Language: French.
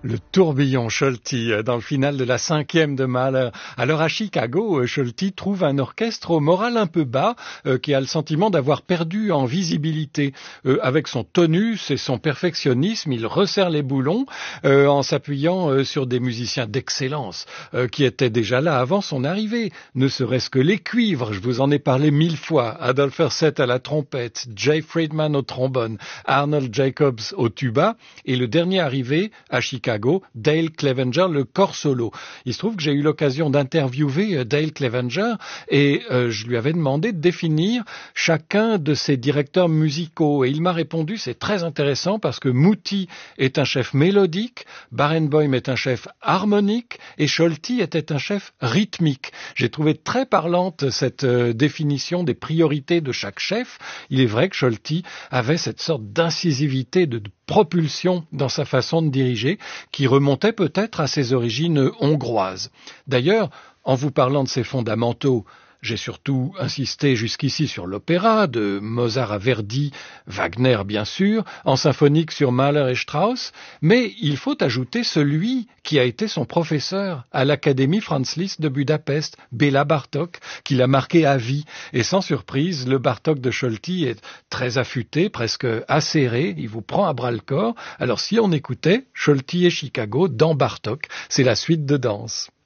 Le tourbillon Scholti dans le final de la 5e de Mahler. Alors à Chicago, Scholti trouve un orchestre au moral un peu bas qui a le sentiment d'avoir perdu en visibilité. Avec son tonus et son perfectionnisme, il resserre les boulons en s'appuyant sur des musiciens d'excellence qui étaient déjà là avant son arrivée. Ne serait-ce que les cuivres, je vous en ai parlé 1000 fois. Adolphe Herseth à la trompette, Jay Friedman au trombone, Arnold Jacobs au tuba et le dernier arrivé à Chicago, Dale Clevenger, le corps solo. Il se trouve que j'ai eu l'occasion d'interviewer Dale Clevenger et je lui avais demandé de définir chacun de ses directeurs musicaux et il m'a répondu, c'est très intéressant parce que Muti est un chef mélodique, Barenboim est un chef harmonique et Scholti était un chef rythmique. J'ai trouvé très parlante cette définition des priorités de chaque chef. Il est vrai que Scholti avait cette sorte d'incisivité, de propulsion dans sa façon de diriger qui remontait peut-être à ses origines hongroises. D'ailleurs, en vous parlant de ses fondamentaux, j'ai surtout insisté jusqu'ici sur l'opéra, de Mozart à Verdi, Wagner bien sûr, en symphonique sur Mahler et Strauss, mais il faut ajouter celui qui a été son professeur à l'Académie Franz Liszt de Budapest, Béla Bartók, qui l'a marqué à vie. Et sans surprise, le Bartók de Scholti est très affûté, presque acéré, il vous prend à bras le corps. Alors si on écoutait Scholti et Chicago dans Bartók, c'est la suite de danse.